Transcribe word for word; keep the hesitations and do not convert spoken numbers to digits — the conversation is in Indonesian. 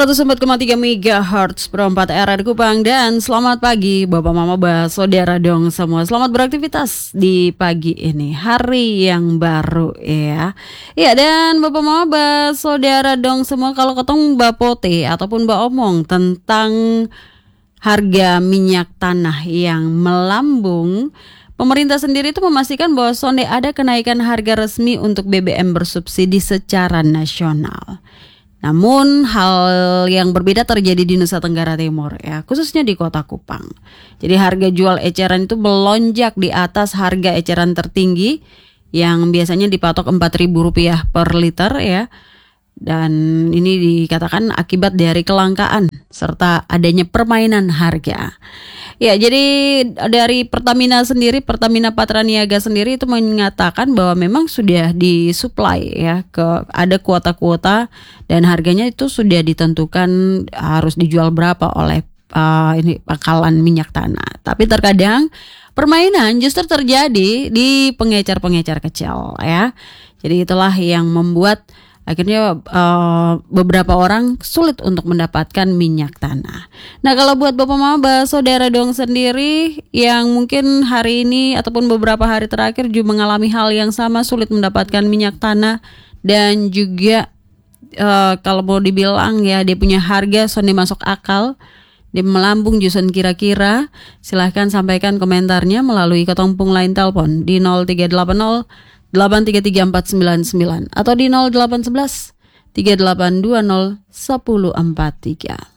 seratus empat koma tiga megahertz per empat R di Kupang. Dan selamat pagi Bapak Mama Bah, saudara dong semua. Selamat beraktivitas di pagi ini, hari yang baru ya. Ya, dan Bapak Mama Bah, saudara dong semua, kalau ketemu Mbak Pote ataupun Mbak Omong tentang harga minyak tanah yang melambung, pemerintah sendiri itu memastikan bahwa sonde ada kenaikan harga resmi untuk B B M bersubsidi secara nasional. Namun hal yang berbeda terjadi di Nusa Tenggara Timur ya, khususnya di Kota Kupang. Jadi harga jual eceran itu melonjak di atas harga eceran tertinggi yang biasanya dipatok empat ribu rupiah per liter ya. Dan ini dikatakan akibat dari kelangkaan serta adanya permainan harga. Ya, jadi dari Pertamina sendiri, Pertamina Patraniaga sendiri itu mengatakan bahwa memang sudah disuplai ya, ke ada kuota-kuota dan harganya itu sudah ditentukan harus dijual berapa oleh uh, ini pangkalan minyak tanah. Tapi terkadang permainan justru terjadi di pengecer-pengecer kecil ya. Jadi itulah yang membuat akhirnya uh, beberapa orang sulit untuk mendapatkan minyak tanah. Nah, kalau buat Bapak Mama, saudara dong sendiri yang mungkin hari ini ataupun beberapa hari terakhir juga mengalami hal yang sama, sulit mendapatkan minyak tanah dan juga uh, kalau mau dibilang ya dia punya harga sonde masuk akal, dia melambung jusun kira-kira, silahkan sampaikan komentarnya melalui ketempung line telepon di nol tiga delapan nol delapan tiga tiga empat sembilan sembilan atau di nol delapan satu satu tiga delapan dua nol satu nol empat tiga.